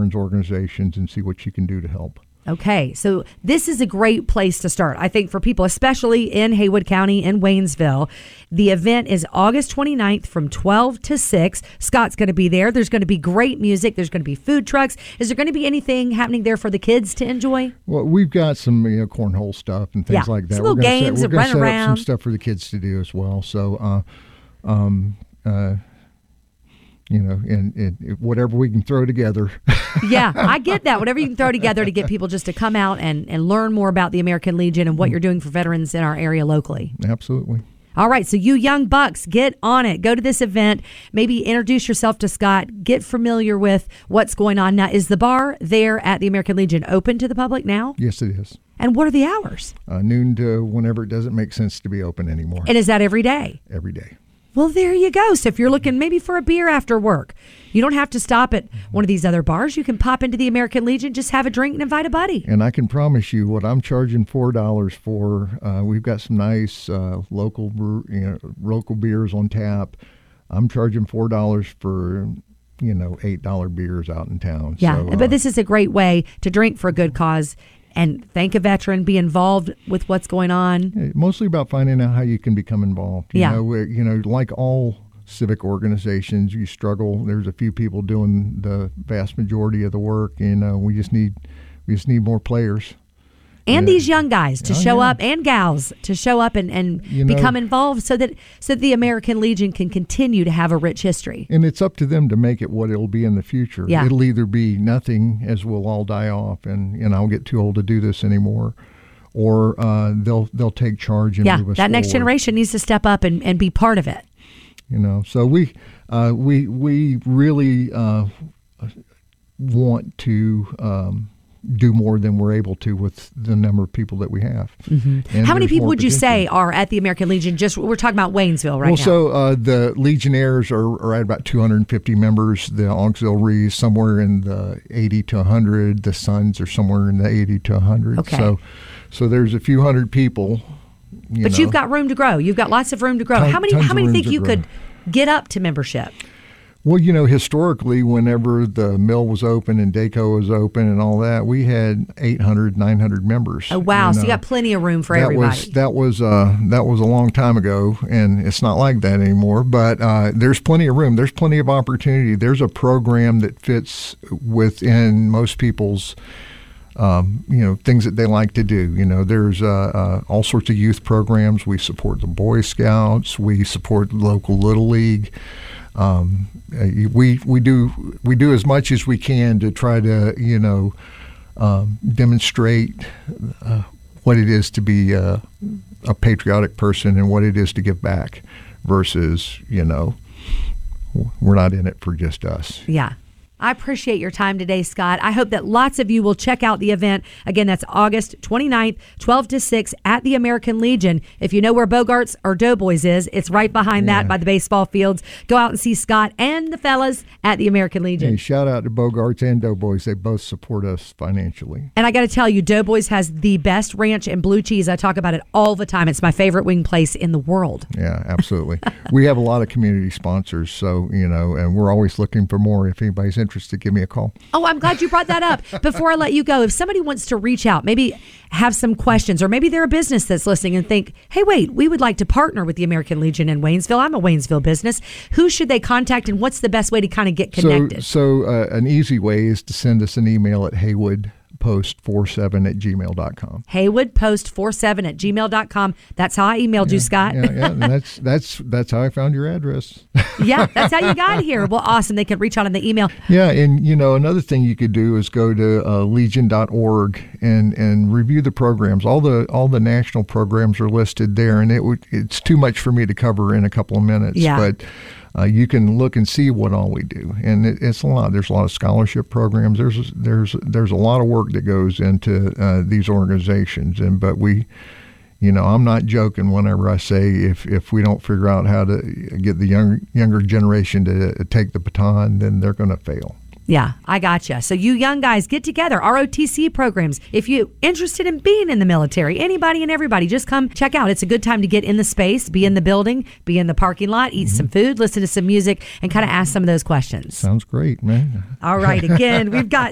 veterans organizations and see what you can do to help. Okay, so this is a great place to start, I think, for people, especially in Haywood County and Waynesville. The event is August 29th from 12 to 6. Scott's going to be there. There's going to be great music. There's going to be food trucks. Is there going to be anything happening there for the kids to enjoy? Well, we've got some cornhole stuff and things like that. Some little games and run around. We're going to set up some stuff for the kids to do as well. So, and whatever we can throw together. Yeah, I get that. Whatever you can throw together to get people just to come out and learn more about the American Legion and what you're doing for veterans in our area locally. Absolutely. All right, so you young bucks, get on it. Go to this event. Maybe introduce yourself to Scott. Get familiar with what's going on. Now, is the bar there at the American Legion open to the public now? Yes, it is. And what are the hours? Noon to whenever it doesn't make sense to be open anymore. And is that every day? Every day. Well, there you go. So if you're looking maybe for a beer after work, you don't have to stop at one of these other bars. You can pop into the American Legion, just have a drink and invite a buddy. And I can promise you what I'm charging $4 for. We've got some nice local beers on tap. I'm charging $4 for $8 beers out in town. Yeah, so, but this is a great way to drink for a good cause and thank a veteran, be involved with what's going on. Mostly about finding out how you can become involved. You know, like all civic organizations, you struggle. There's a few people doing the vast majority of the work, and we just need more players. And these young guys to show up, and gals to show up and become involved so that the American Legion can continue to have a rich history. And it's up to them to make it what it'll be in the future. Yeah. It'll either be nothing, as we'll all die off, and I'll get too old to do this anymore, or they'll take charge and move us that next forward. generation needs to step up and be part of it. So we really want to do more than we're able to with the number of people that we have. Mm-hmm. How many people would you say are at the American Legion? Just we're talking about Waynesville right now. So the Legionnaires are at about 250 members. The Auxiliaries somewhere in the 80 to 100. The Sons are somewhere in the 80 to 100. Okay. So there's a few hundred people. But you've got room to grow. You've got lots of room to grow. How many think you could get up to membership? Well, historically, whenever the mill was open and DACO was open and all that, we had 800, 900 members. Oh, wow. So you got plenty of room for everybody. That was a long time ago, and it's not like that anymore. But there's plenty of room. There's plenty of opportunity. There's a program that fits within most people's things that they like to do. There's all sorts of youth programs. We support the Boy Scouts. We support the local Little League. We do as much as we can to try to demonstrate what it is to be a patriotic person and what it is to give back versus we're not in it for just us. Yeah. I appreciate your time today, Scott. I hope that lots of you will check out the event. Again, that's August 29th, 12 to 6 at the American Legion. If you know where Bogarts or Doughboys is, it's right behind that by the baseball fields. Go out and see Scott and the fellas at the American Legion. Hey, shout out to Bogarts and Doughboys. They both support us financially. And I got to tell you, Doughboys has the best ranch and blue cheese. I talk about it all the time. It's my favorite wing place in the world. Yeah, absolutely. We have a lot of community sponsors, so, and we're always looking for more. If anybody's interested, give me a call. Oh, I'm glad you brought that up. Before I let you go, if somebody wants to reach out, maybe have some questions, or maybe they're a business that's listening and think, hey, wait, we would like to partner with the American Legion in Waynesville. I'm a Waynesville business. Who should they contact, and what's the best way to kind of get connected? So an easy way is to send us an email at haywoodpost47@gmail.com. haywoodpost47@gmail.com. That's how I emailed you, Scott. Yeah. And that's how I found your address. Yeah, that's how you got here. Well, awesome. They can reach out on the email. Yeah, and another thing you could do is go to legion.org and review the programs. All the national programs are listed there, and it's too much for me to cover in a couple of minutes. Yeah. But you can look and see what all we do, and it's a lot. There's a lot of scholarship programs. There's a lot of work that goes into these organizations, but we, I'm not joking whenever I say if we don't figure out how to get the younger generation to take the baton, then they're going to fail. Yeah, I gotcha. So you young guys, get together. ROTC programs. If you're interested in being in the military, anybody and everybody, just come check out. It's a good time to get in the space, be in the building, be in the parking lot, eat some food, listen to some music, and kind of ask some of those questions. Sounds great, man. All right. Again, we've got